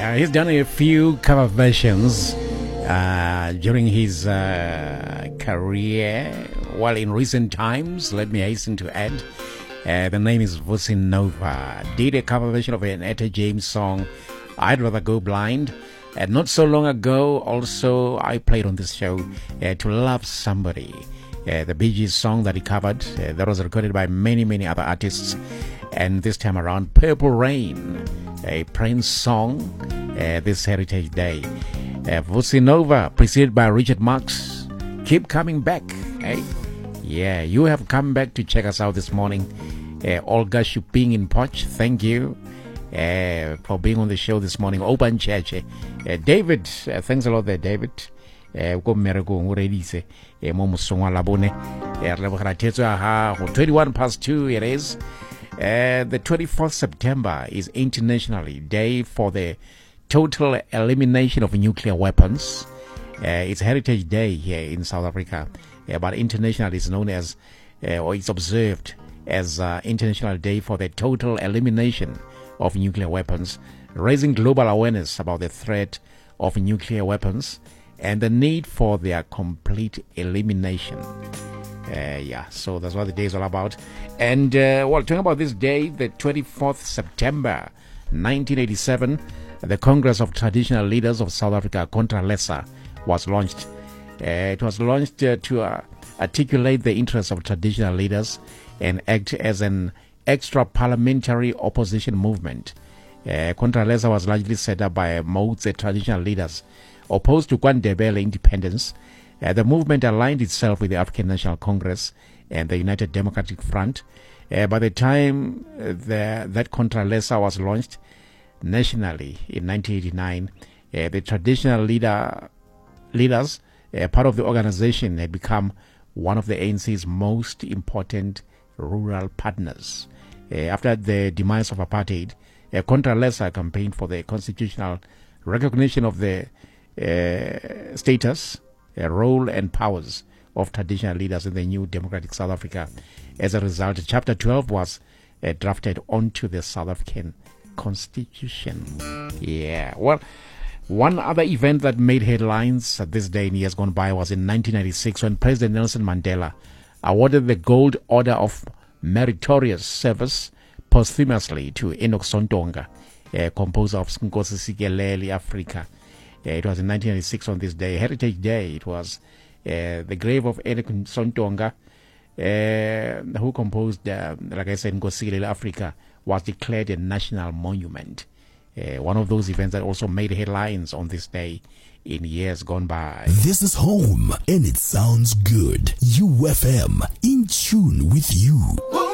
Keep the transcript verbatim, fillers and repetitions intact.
Yeah, he's done a few cover versions uh, during his uh, career. Well, in recent times, let me hasten to add, uh, the name is Vusi Nova. Did a cover version of an Etta James song, I'd Rather Go Blind. And not so long ago, also, I played on this show, uh, To Love Somebody. Uh, the Bee Gees song that he covered, uh, that was recorded by many, many other artists. And this time around, Purple Rain, a Prince song, uh, this Heritage Day. Uh, Vusi Nova, preceded by Richard Marx. Keep coming back, eh? Yeah, you have come back to check us out this morning. Uh, Olga Shuping in Poch, thank you uh, for being on the show this morning. Open Church. Uh, David, uh, thanks a lot there, David. twenty-one past two it is. Uh, the twenty-fourth of September is Internationally Day for the Total Elimination of Nuclear Weapons. Uh, it's Heritage Day here in South Africa, uh, but internationally it's known as, uh, or it's observed as uh, International Day for the Total Elimination of Nuclear Weapons, raising global awareness about the threat of nuclear weapons and the need for their complete elimination. Uh, yeah, so that's what the day is all about. And, uh, well, talking about this day, the twenty-fourth of September, nineteen eighty-seven, the Congress of Traditional Leaders of South Africa, CONTRALESA, was launched. Uh, it was launched uh, to uh, articulate the interests of traditional leaders and act as an extra-parliamentary opposition movement. Uh, CONTRALESA was largely set up by most traditional leaders opposed to KwaNdebele independence. Uh, the movement aligned itself with the African National Congress and the United Democratic Front. Uh, by the time uh, the, that CONTRALESA was launched nationally in nineteen eighty-nine, uh, the traditional leader leaders, uh, part of the organization, had become one of the A N C's most important rural partners. Uh, after the demise of apartheid, uh, CONTRALESA campaigned for the constitutional recognition of the uh, status, uh, role and powers of traditional leaders in the new democratic South Africa. As a result, Chapter twelve was uh, drafted onto the South African Constitution. Yeah, well, one other event that made headlines at this day in years gone by was in nineteen ninety-six, when President Nelson Mandela awarded the Gold Order of Meritorious Service posthumously to Enoch Sontonga, a composer of Nkosi Sikelel' Africa. Uh, it was in nineteen ninety-six on this day, Heritage Day. It was uh, the grave of Enoch Sontonga, uh, who composed, uh, like I said, Nkosi Sikelel' Africa, was declared a national monument. Uh, one of those events that also made headlines on this day in years gone by. This is home, and it sounds good. U F M, in tune with you.